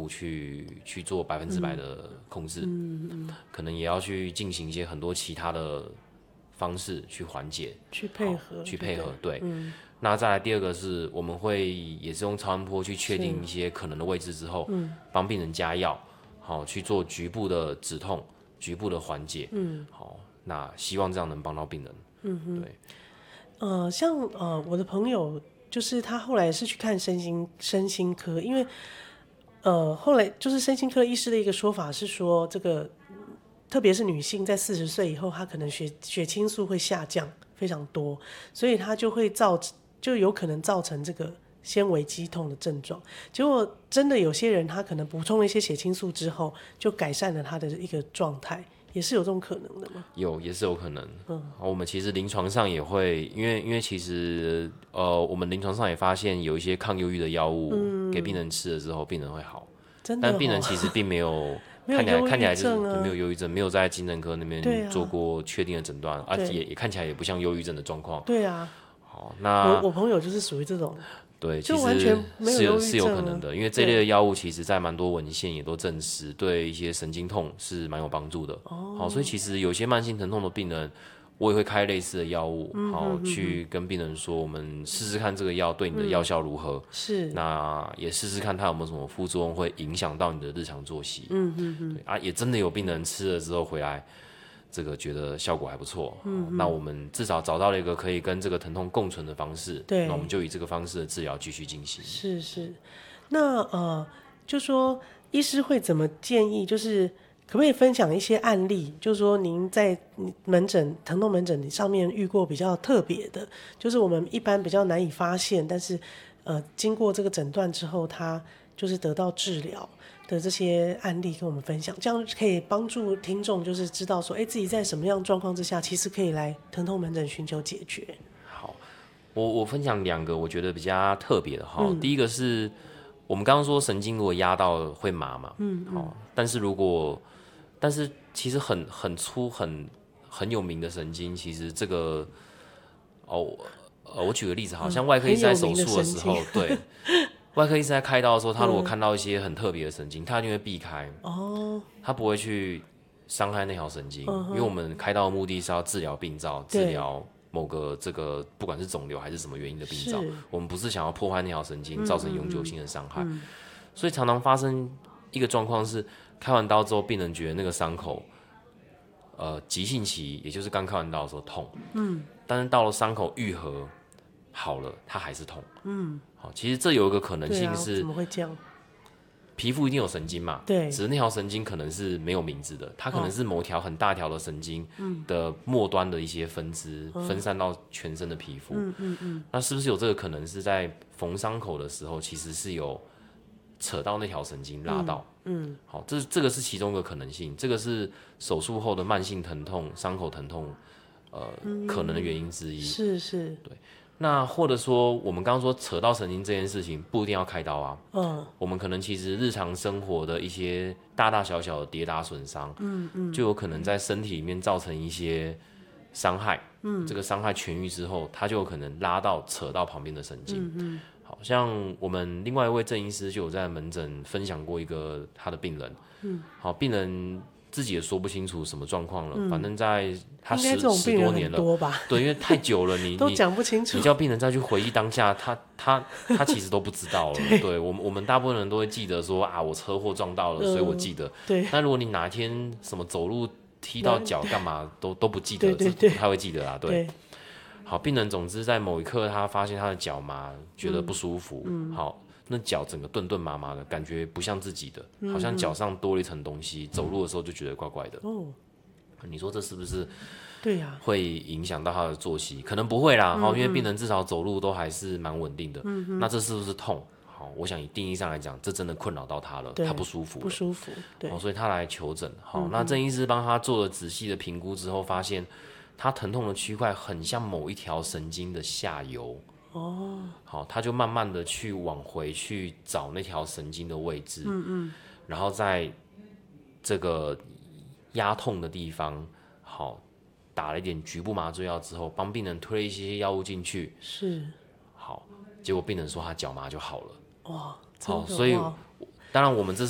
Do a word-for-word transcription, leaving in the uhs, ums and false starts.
物去去做百分之百的控制，嗯嗯，可能也要去进行一些很多其他的方式去缓解， 去配合， 去配合，对。 嗯， 那再来第二个是，我们会也是用超音波去确定一些可能的位置之后，帮、嗯、病人加药，好去做局部的止痛、局部的缓解，嗯，好，那希望这样能帮到病人，嗯哼，对。 呃，像呃我的朋友，就是他后来是去看身心身心科，因为呃后来就是身心科医师的一个说法是说，这个特别是女性在四十岁以后，她可能血血清素会下降非常多，所以她就会造就有可能造成这个纤维肌痛的症状。结果真的有些人他可能补充了一些血清素之后，就改善了他的一个状态。也是有这种可能的吗？ 有，也是有可能。嗯，我们其实临床上也会，因为因为其实呃，我们临床上也发现有一些抗忧郁的药物、嗯、给病人吃了之后，病人会好。 真的、哦， 但病人其实并没有， 没有看起来看起来就是啊、 没有忧郁症，没有在精神科那边做过确定的诊断，啊，也也看起来也不像忧郁症的状况。 对啊， 好，那我我朋友就是属于这种。 对， 就其实是有是有可能的，因为这类的药物其实在蛮多文献也都证实，对一些神经痛是蛮有帮助的。哦，好，所以其实有些慢性疼痛的病人，我也会开类似的药物，嗯、好、嗯、去跟病人说，我们试试看这个药对你的药效如何。嗯、 是， 那也试试看它有没有什么副作用会影响到你的日常作息。嗯嗯嗯，对啊，也真的有病人吃了之后回来。这个觉得效果还不错，嗯嗯，那我们至少找到了一个可以跟这个疼痛共存的方式， 对， 那我们就以这个方式的治疗继续进行。 是是，那呃，就说医师会怎么建议？就是可不可以分享一些案例？就是说您在门诊疼痛门诊上面遇过比较特别的，就是我们一般比较难以发现，但是呃，经过这个诊断之后，他就是得到治疗的这些案例跟我们分享，这样可以帮助听众就是知道说，哎，自己在什么样的状况之下，其实可以来疼痛门诊寻求解决。 好，我我分享两个我觉得比较特别的哈、嗯，第一个是我们刚刚说神经如果压到会麻嘛，嗯，好，但是如果但是其实很很粗很很有名的神经，其实这个哦呃，我举个例子，好像外科医生在手术的时候，对。外科医生在开刀的时候，他如果看到一些很特别的神经，他一定会避开。哦，他不会去伤害那条神经，因为我们开刀的目的是要治疗病灶，治疗某个这个不管是肿瘤还是什么原因的病灶，我们不是想要破坏那条神经，造成永久性的伤害。所以常常发生一个状况是，开完刀之后，病人觉得那个伤口，呃，急性期，也就是刚开完刀的时候痛，嗯，但是到了伤口愈合好了，它还是痛，嗯。好，其实这有一个可能性是， 啊、怎么会这样？ 皮肤一定有神经嘛？ 对， 只是那条神经可能是没有名字的，它可能是某条很大条的神经的末端的一些分支，嗯、分散到全身的皮肤。嗯嗯嗯。那是不是有这个可能是在缝伤口的时候，其实是有扯到那条神经拉到？嗯。嗯好，这这个是其中一个可能性，这个是手术后的慢性疼痛、伤口疼痛，呃，嗯、可能的原因之一。 是是。 对。那或者说，我们刚刚说扯到神经这件事情，不一定要开刀啊。嗯，我们可能其实日常生活的一些大大小小的跌打损伤，嗯嗯，就有可能在身体里面造成一些伤害。嗯，这个伤害痊愈之后，它就有可能拉到扯到旁边的神经。嗯嗯，好像我们另外一位郑医师就有在门诊分享过一个他的病人。嗯，好，病人自己也说不清楚什么状况了，嗯、反正在他十十多年了， 多吧？ 对，因为太久了，你都讲不清楚。 你叫病人再去回忆当下，他他他其实都不知道了。对, 对我们我们大部分人都会记得说啊，我车祸撞到了，嗯、所以我记得。 对。 但如果你哪天什么走路踢到脚干嘛都都不记得， 对对对， 不太会记得啊。对。对好，病人总之在某一刻他发现他的脚麻，觉得不舒服。嗯。好。那脚整个顿顿麻麻的，感觉不像自己的，好像脚上多了一层东西，走路的时候就觉得怪怪的。哦，你说这是不是？ 对呀， 会影响到他的作息？可能不会啦，嗯嗯因为病人至少走路都还是蛮稳定的。嗯那这是不是痛？好，我想以定义上来讲，这真的困扰到他了，他不舒服了， 不舒服。对， 所以他来求诊。好，嗯那郑医师帮他做了仔细的评估之后，发现他疼痛的区块很像某一条神经的下游。哦，好，他就慢慢的去往回去找那条神经的位置，嗯嗯，然后在这个压痛的地方，好，打了一点局部麻醉药之后，帮病人推了一些药物进去， 是， 好，结果病人说他脚麻就好了， 哇， 好，所以当然我们这